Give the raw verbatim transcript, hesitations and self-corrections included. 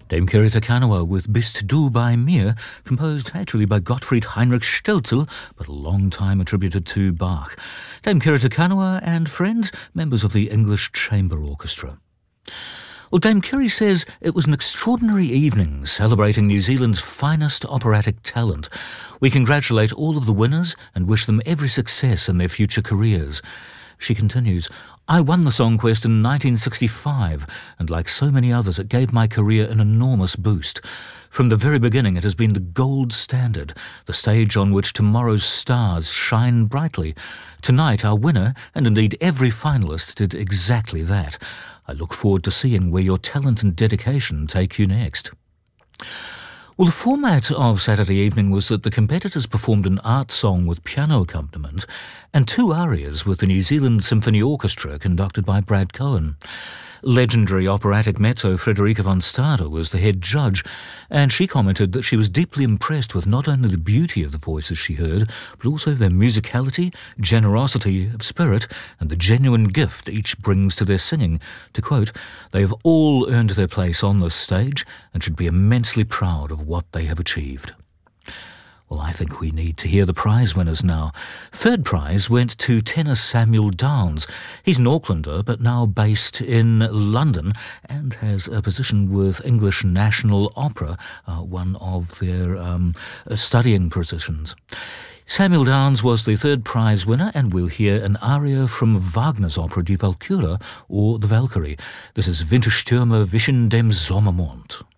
Dame Kiri Te Kanawa with Bist du bei mir, composed actually by Gottfried Heinrich Stelzel, but a long time attributed to Bach. Dame Kiri Te Kanawa and friends, members of the English Chamber Orchestra. Well, Dame Kiri says it was an extraordinary evening celebrating New Zealand's finest operatic talent. We congratulate all of the winners and wish them every success in their future careers. She continues, I won the Song Quest in nineteen sixty-five, and like so many others, it gave my career an enormous boost. From the very beginning, it has been the gold standard, the stage on which tomorrow's stars shine brightly. Tonight, our winner, and indeed every finalist, did exactly that. I look forward to seeing where your talent and dedication take you next. Well, the format of Saturday evening was that the competitors performed an art song with piano accompaniment and two arias with the New Zealand Symphony Orchestra conducted by Brad Cohen. Legendary operatic mezzo Frederica von Stade was the head judge, and she commented that she was deeply impressed with not only the beauty of the voices she heard, but also their musicality, generosity of spirit, and the genuine gift each brings to their singing. To quote, they have all earned their place on this stage and should be immensely proud of what they have achieved. Well, I think we need to hear the prize winners now. Third prize went to tenor Samuel Downes. He's an Aucklander, but now based in London and has a position with English National Opera, uh, one of their um, studying positions. Samuel Downes was the third prize winner, and we'll hear an aria from Wagner's opera Die Walküre, or The Valkyrie. This is Winterstürme wischen dem Sommermond.